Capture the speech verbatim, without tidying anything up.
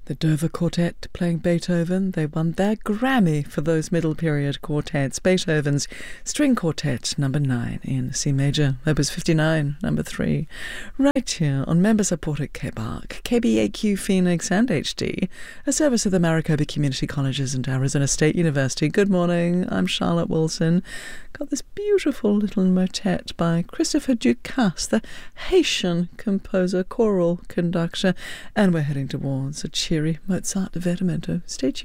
The Dover Quartet playing Beethoven. They won their Grammy for those middle period quartets. Beethoven's String Quartet number nine in C major, opus fifty-nine, number three. Right here on member supported K B A R C, K B A Q Phoenix and H D, a service of the Maricopa Community Colleges and Arizona State University. Good morning, I'm Charlotte Wilson. Got this beautiful little motet by Christopher Ducasse, the Haitian composer, choral conductor, and we're heading towards a cheery Mozart divertimento. Stay tuned.